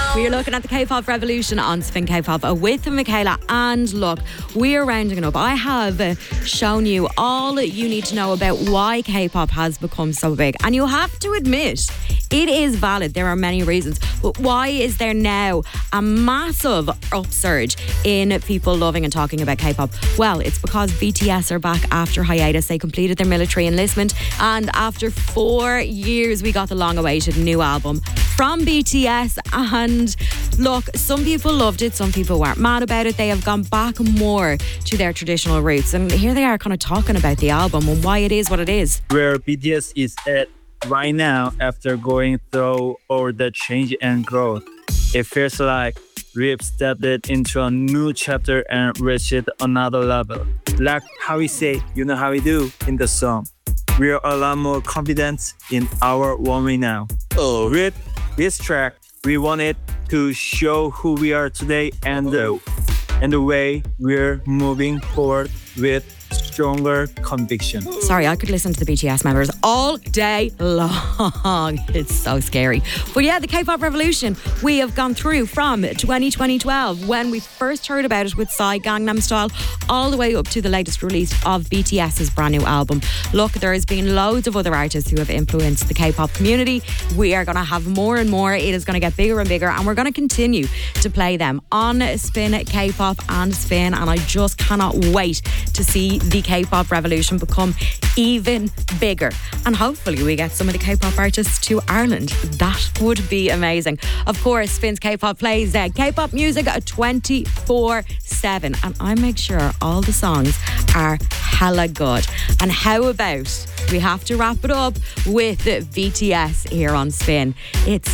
We're looking at the K-pop revolution on Spin K-pop with Michaela, and look, we're rounding it up. I have shown you all you need to know about why K-pop has become so big, and you have to admit it is valid. There are many reasons, but why is there now a massive upsurge in people loving and talking about K-pop? Well, it's because BTS are back after hiatus. They completed their military enlistment, and after 4 years we got the long-awaited new album from BTS. And look, some people loved it, some people weren't mad about it. They have gone back more to their traditional roots, and here they are kind of talking about the album and why it is what it is. Where BTS is at right now after going through all the change and growth, it feels like we've stepped into a new chapter and reached another level. Like how we say, you know how we do in the song. We are a lot more confident in our one way now. With this track, we wanted to show who we are today and the way we're moving forward with stronger conviction. Sorry, I could listen to the BTS members all day long. It's so scary. But yeah, the K-pop revolution we have gone through from 2012 when we first heard about it with Psy, Gangnam Style, all the way up to the latest release of BTS's brand new album. Look, there has been loads of other artists who have influenced the K-pop community. We are going to have more and more. It is going to get bigger and bigger, and we're going to continue to play them on Spin K-pop and Spin, and I just cannot wait to see the K-pop revolution become even bigger, and hopefully we get some of the K-pop artists to Ireland. That would be amazing. Of course, Spin's K-pop plays K-pop music 24/7, and I make sure all the songs are hella good. And how about we have to wrap it up with BTS here on Spin? It's